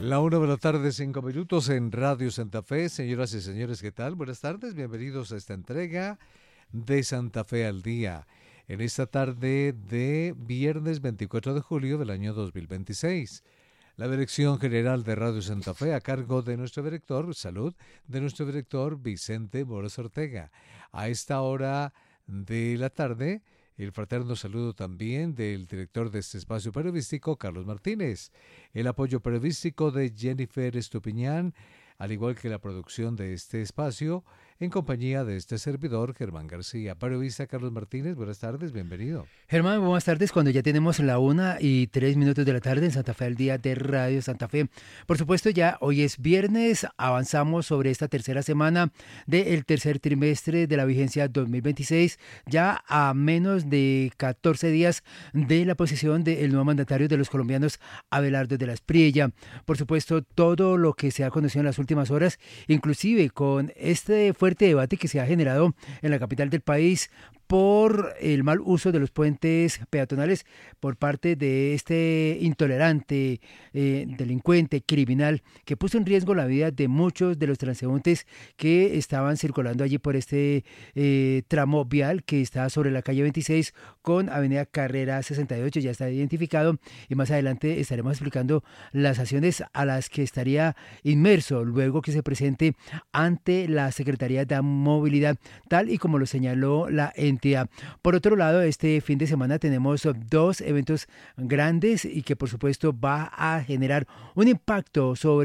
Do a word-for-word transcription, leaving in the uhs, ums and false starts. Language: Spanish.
La una de la tarde, cinco minutos en Radio Santa Fe. Señoras y señores, ¿qué tal? Buenas tardes, bienvenidos a esta entrega de Santa Fe al Día. En esta tarde de viernes veinticuatro de julio del año dos mil veintiséis. La dirección general de Radio Santa Fe a cargo de nuestro director, salud, de nuestro director Vicente Moros Ortega. A esta hora de la tarde, el fraterno saludo también del director de este espacio periodístico, Carlos Martínez. El apoyo periodístico de Jennifer Estupiñán, al igual que la producción de este espacio, en compañía de este servidor, Germán García. Periodista Carlos Martínez, buenas tardes, bienvenido. Germán, buenas tardes, cuando ya tenemos la una y tres minutos de la tarde en Santa Fe al Día de Radio Santa Fe. Por supuesto, ya hoy es viernes, avanzamos sobre esta tercera semana del tercer trimestre de la vigencia dos mil veintiséis, ya a menos de catorce días de la posición del nuevo mandatario de los colombianos, Abelardo de la Espriella. Por supuesto, todo lo que se ha conocido en las últimas horas, inclusive con este fuerte debate que se ha generado en la capital del país por el mal uso de los puentes peatonales por parte de este intolerante, eh, delincuente, criminal, que puso en riesgo la vida de muchos de los transeúntes que estaban circulando allí por este eh, tramo vial que está sobre la calle veintiséis con avenida Carrera sesenta y ocho, ya está identificado, y más adelante estaremos explicando las acciones a las que estaría inmerso luego que se presente ante la Secretaría de Movilidad, tal y como lo señaló la entidad. Por otro lado, este fin de semana tenemos dos eventos grandes y que por supuesto va a generar un impacto sobre